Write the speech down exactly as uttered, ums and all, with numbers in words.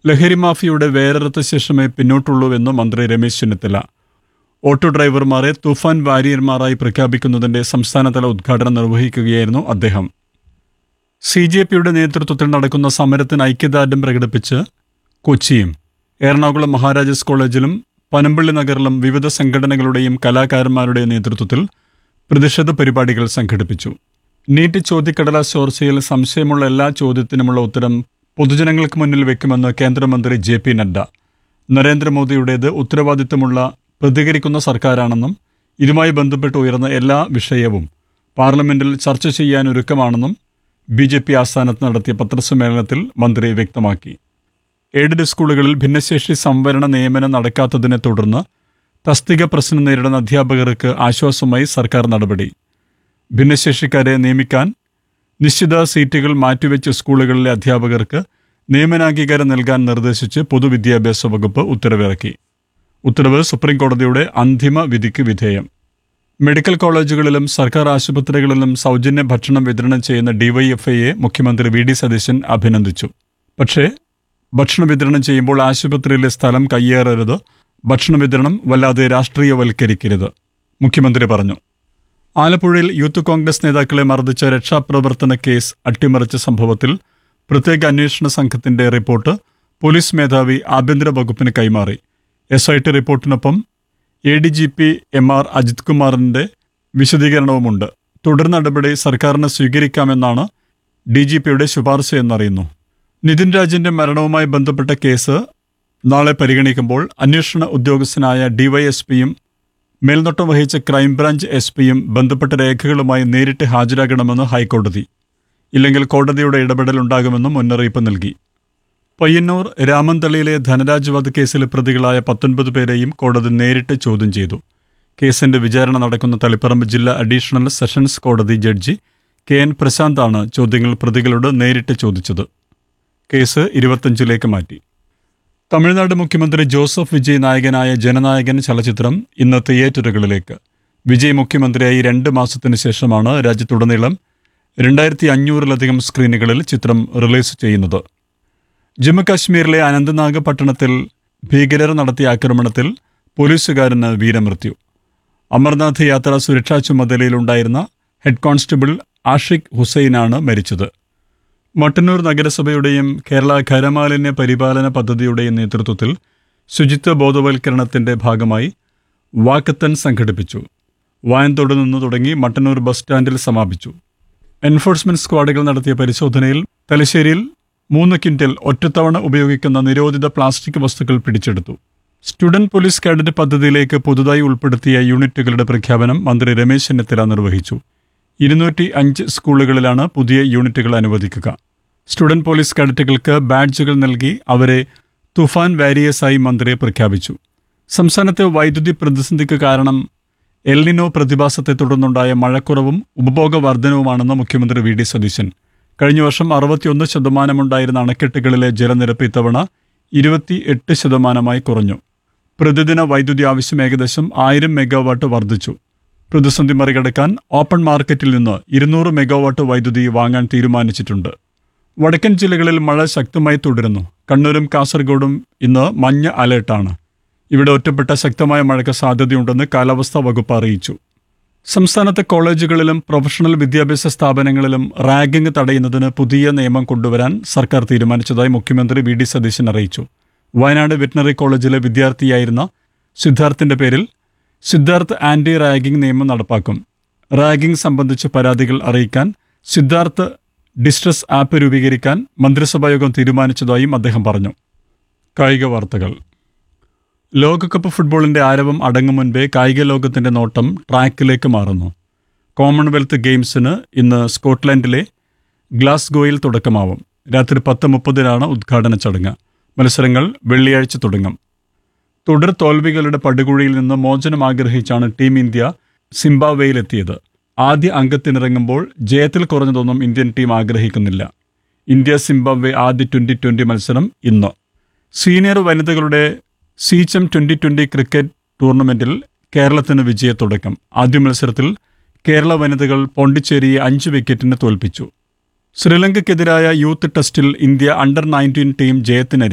ലഹരി മാഫിയയുടെ വേരറുത്ത ശേഷമേ പിന്നോട്ടുള്ളൂവെന്ന് മന്ത്രി രമേശ് ചെന്നിത്തല. ഓട്ടോ ഡ്രൈവർമാരെ തുഫാൻ വാരിയർമാരായി പ്രഖ്യാപിക്കുന്നതിന്റെ സംസ്ഥാനതല ഉദ്ഘാടനം നിർവഹിക്കുകയായിരുന്നു അദ്ദേഹം. സി ജെ പിയുടെ നേതൃത്വത്തിൽ നടക്കുന്ന സമരത്തിന് ഐക്യദാർഢ്യം പ്രകടിപ്പിച്ച് കൊച്ചിയും എറണാകുളം മഹാരാജാസ് കോളേജിലും പനമ്പള്ളി നഗറിലും വിവിധ സംഘടനകളുടെയും കലാകാരന്മാരുടെയും നേതൃത്വത്തിൽ പ്രതിഷേധ പരിപാടികൾ സംഘടിപ്പിച്ചു. നീറ്റ് ചോദ്യക്കടലാസ് ചോർച്ചയിൽ സംശയമുള്ള എല്ലാ ചോദ്യത്തിനുമുള്ള ഉത്തരം പൊതുജനങ്ങൾക്ക് മുന്നിൽ വെക്കുമെന്ന് കേന്ദ്രമന്ത്രി ജെ പി നഡ്ഡ. നരേന്ദ്രമോദിയുടേത് ഉത്തരവാദിത്തമുള്ള പ്രതികരിക്കുന്ന സർക്കാരാണെന്നും ഇതുമായി ബന്ധപ്പെട്ട് ഉയർന്ന എല്ലാ വിഷയവും പാർലമെന്റിൽ ചർച്ച ചെയ്യാൻ ഒരുക്കമാണെന്നും ബി ജെ പി ആസ്ഥാനത്ത് നടത്തിയ പത്രസമ്മേളനത്തിൽ മന്ത്രി വ്യക്തമാക്കി. എയ്ഡഡ് സ്കൂളുകളിൽ ഭിന്നശേഷി സംവരണ നിയമനം നടക്കാത്തതിനെ തുടർന്ന് തസ്തിക പ്രശ്നം നേരിടുന്ന അധ്യാപകർക്ക് ആശ്വാസമായി സർക്കാർ നടപടി. ഭിന്നശേഷിക്കാരെ നിയമിക്കാൻ നിശ്ചിത സീറ്റുകൾ മാറ്റിവെച്ച സ്കൂളുകളിലെ അധ്യാപകർക്ക് നിയമനാംഗീകാരം നൽകാൻ നിർദ്ദേശിച്ച് പൊതുവിദ്യാഭ്യാസ വകുപ്പ് ഉത്തരവിറക്കി. ഉത്തരവ് സുപ്രീംകോടതിയുടെ അന്തിമ വിധിക്ക് വിധേയം. മെഡിക്കൽ കോളേജുകളിലും സർക്കാർ ആശുപത്രികളിലും സൗജന്യ ഭക്ഷണം വിതരണം ചെയ്യുന്ന ഡിവൈഎഫ്ഐയെ മുഖ്യമന്ത്രി വി ഡി സതീശൻ അഭിനന്ദിച്ചു. പക്ഷേ ഭക്ഷണം വിതരണം ചെയ്യുമ്പോൾ ആശുപത്രിയിലെ സ്ഥലം കയ്യേറരുത്, ഭക്ഷണ വിതരണം വല്ലാതെ രാഷ്ട്രീയവൽക്കരിക്കരുത്, മുഖ്യമന്ത്രി പറഞ്ഞു. ആലപ്പുഴയിൽ യൂത്ത് കോൺഗ്രസ് നേതാക്കളെ മർദ്ദിച്ച രക്ഷാപ്രവർത്തന കേസ് അട്ടിമറിച്ച സംഭവത്തിൽ പ്രത്യേക അന്വേഷണ സംഘത്തിന്റെ റിപ്പോർട്ട് പോലീസ് മേധാവി ആഭ്യന്തര വകുപ്പിന് കൈമാറി. S I T റിപ്പോർട്ടിനൊപ്പം A D G P M R Ajith കുമാറിന്റെ വിശദീകരണവുമുണ്ട്. തുടർ നടപടി സർക്കാരിന് സ്വീകരിക്കാമെന്നാണ് ഡി ജി പിയുടെ ശുപാർശയെന്നറിയുന്നു. നിതിൻ രാജിന്റെ മരണവുമായി ബന്ധപ്പെട്ട കേസ് നാളെ പരിഗണിക്കുമ്പോൾ അന്വേഷണ ഉദ്യോഗസ്ഥനായ ഡിവൈഎസ്പിയും മേൽനോട്ടം വഹിച്ച ക്രൈംബ്രാഞ്ച് എസ് പിയും ബന്ധപ്പെട്ട രേഖകളുമായി നേരിട്ട് ഹാജരാകണമെന്ന് ഹൈക്കോടതി. ഇല്ലെങ്കിൽ കോടതിയുടെ ഇടപെടൽ ഉണ്ടാകുമെന്നും മുന്നറിയിപ്പ് നൽകി. പയ്യന്നൂർ രാമന്തളിയിലെ ധനരാജ് വധക്കേസിൽ പ്രതികളായ പത്തൊൻപത് പേരെയും കോടതി നേരിട്ട് ചോദ്യം ചെയ്തു. കേസിന്റെ വിചാരണ നടക്കുന്ന തളിപ്പറമ്പ് ജില്ലാ അഡീഷണൽ സെഷൻസ് കോടതി ജഡ്ജി കെ എൻ പ്രശാന്താണ് ചോദ്യങ്ങൾ പ്രതികളോട് നേരിട്ട് ചോദിച്ചത്. കേസ് ഇരുപത്തഞ്ചിലേക്ക് മാറ്റി. തമിഴ്നാട് മുഖ്യമന്ത്രി ജോസഫ് വിജയ് നായകനായ ജനനായകൻ ചലച്ചിത്രം ഇന്ന് തിയേറ്ററുകളിലേക്ക്. വിജയ് മുഖ്യമന്ത്രിയായി രണ്ട് മാസത്തിന് ശേഷമാണ് രാജ്യത്തുടനീളം രണ്ടായിരത്തി അഞ്ഞൂറിലധികം സ്ക്രീനുകളിൽ ചിത്രം റിലീസ് ചെയ്യുന്നത്. ജമ്മുകാശ്മീരിലെ അനന്ത്നാഗ് പട്ടണത്തിൽ ഭീകരർ നടത്തിയ ആക്രമണത്തിൽ പോലീസുകാരന് വീരമൃത്യു. അമർനാഥ് യാത്രാ സുരക്ഷാ ചുമതലയിലുണ്ടായിരുന്ന ഹെഡ് കോൺസ്റ്റബിൾ ആഷിഖ് ഹുസൈനാണ് മരിച്ചത്. മട്ടന്നൂർ നഗരസഭയുടെയും കേരള ഖരമാലിന്യ പരിപാലന പദ്ധതിയുടെയും നേതൃത്വത്തിൽ ശുചിത്വ ബോധവൽക്കരണത്തിന്റെ ഭാഗമായി വാക്കത്തൺ സംഘടിപ്പിച്ചു. വായന്തോട് നിന്ന് തുടങ്ങി മട്ടന്നൂർ ബസ് സ്റ്റാൻഡിൽ സമാപിച്ചു. എൻഫോഴ്സ്മെന്റ് സ്ക്വാഡുകൾ നടത്തിയ പരിശോധനയിൽ തലശ്ശേരിയിൽ മൂന്ന് ക്വിന്റൽ ഒറ്റത്തവണ ഉപയോഗിക്കുന്ന നിരോധിത പ്ലാസ്റ്റിക് വസ്തുക്കൾ പിടിച്ചെടുത്തു. സ്റ്റുഡന്റ് പോലീസ് കാഡറ്റ് പദ്ധതിയിലേക്ക് പുതുതായി ഉൾപ്പെടുത്തിയ യൂണിറ്റുകളുടെ പ്രഖ്യാപനം മന്ത്രി രമേശ് ചെന്നിത്തല നിർവഹിച്ചു. ഇരുന്നൂറ്റി അഞ്ച് സ്കൂളുകളിലാണ് പുതിയ യൂണിറ്റുകൾ അനുവദിക്കുക. സ്റ്റുഡന്റ് പോലീസ് കാഡറ്റുകൾക്ക് ബാഡ്ജുകൾ നൽകി അവരെ തുഫാൻ വാരിയേഴ്സായി മന്ത്രി പ്രഖ്യാപിച്ചു. സംസ്ഥാനത്തെ വൈദ്യുതി പ്രതിസന്ധിക്ക് കാരണം എൽനിനോ പ്രതിഭാസത്തെ തുടർന്നുണ്ടായ മഴക്കുറവും ഉപഭോഗ വർധനവുമാണെന്ന് മുഖ്യമന്ത്രി വി ഡി സതീശൻ. കഴിഞ്ഞ വർഷം അറുപത്തിയൊന്ന് ശതമാനമുണ്ടായിരുന്ന അണക്കെട്ടുകളിലെ ജലനിരപ്പ് ഇത്തവണ ഇരുപത്തി എട്ട് ശതമാനമായി കുറഞ്ഞു. പ്രതിദിന വൈദ്യുതി ആവശ്യം ഏകദേശം ആയിരം മെഗാവാട്ട് വർദ്ധിച്ചു. പ്രതിസന്ധി മറികടക്കാൻ ഓപ്പൺ മാർക്കറ്റിൽ നിന്ന് ഇരുന്നൂറ് മെഗാവാട്ട് വൈദ്യുതി വാങ്ങാൻ തീരുമാനിച്ചിട്ടുണ്ട്. വടക്കൻ ജില്ലകളിൽ മഴ ശക്തമായി തുടരുന്നു. കണ്ണൂരും കാസർഗോഡും ഇന്ന് മഞ്ഞ അലേർട്ടാണ്. ഇവിടെ ഒറ്റപ്പെട്ട ശക്തമായ മഴയ്ക്ക് സാധ്യതയുണ്ടെന്ന് കാലാവസ്ഥാ വകുപ്പ് അറിയിച്ചു. സംസ്ഥാനത്തെ കോളേജുകളിലും പ്രൊഫഷണൽ വിദ്യാഭ്യാസ സ്ഥാപനങ്ങളിലും റാഗിംഗ് തടയുന്നതിന് പുതിയ നിയമം കൊണ്ടുവരാൻ സർക്കാർ തീരുമാനിച്ചതായി മുഖ്യമന്ത്രി വി ഡി സതീശൻ അറിയിച്ചു. വയനാട് വെറ്റിനറി കോളേജിലെ വിദ്യാർത്ഥിയായിരുന്ന സിദ്ധാർത്ഥിന്റെ പേരിൽ സിദ്ധാർത്ഥ് ആന്റി റാഗിംഗ് നിയമം നടപ്പാക്കും. റാഗിംഗ് സംബന്ധിച്ച് പരാതികൾ അറിയിക്കാൻ സിദ്ധാർത്ഥ് ഡിസ്ട്രസ് ആപ്പ് രൂപീകരിക്കാൻ മന്ത്രിസഭായോഗം തീരുമാനിച്ചതായും അദ്ദേഹം പറഞ്ഞു. കായിക വാർത്തകൾ. ലോകകപ്പ് ഫുട്ബോളിന്റെ ആരവം അടങ്ങും മുൻപേ കായിക ലോകത്തിന്റെ നോട്ടം ട്രാക്കിലേക്ക് മാറുന്നു. കോമൺവെൽത്ത് ഗെയിംസിന് ഇന്ന് സ്കോട്ട്ലൻഡിലെ ഗ്ലാസ്ഗോയിൽ തുടക്കമാവും. രാത്രി പത്ത് മുപ്പതിനാണ് ഉദ്ഘാടന ചടങ്ങ്. മത്സരങ്ങൾ വെള്ളിയാഴ്ച തുടങ്ങും. തുടർ തോൽവികളുടെ പടുകുഴിയിൽ നിന്ന് മോചനം ആഗ്രഹിച്ചാണ് ടീം ഇന്ത്യ സിംബാബ്വേയിലെത്തിയത്. ആദ്യ അംഗത്തിനിറങ്ങുമ്പോൾ ജയത്തിൽ കുറഞ്ഞതൊന്നും ഇന്ത്യൻ ടീം ആഗ്രഹിക്കുന്നില്ല. ഇന്ത്യ സിംബാബ്വെ ആദ്യ ട്വന്റി ട്വന്റി മത്സരം ഇന്ന്. സീനിയർ വനിതകളുടെ സീച്ചം ട്വന്റി ട്വന്റി ക്രിക്കറ്റ് ടൂർണമെന്റിൽ കേരളത്തിന് വിജയത്തുടക്കം. ആദ്യ മത്സരത്തിൽ കേരള വനിതകൾ പോണ്ടിച്ചേരിയെ അഞ്ച് വിക്കറ്റിന് തോൽപ്പിച്ചു. ശ്രീലങ്കയ്ക്കെതിരായ യൂത്ത് ടെസ്റ്റിൽ ഇന്ത്യ അണ്ടർ നയൻറ്റീൻ ടീം ജയത്തിനരി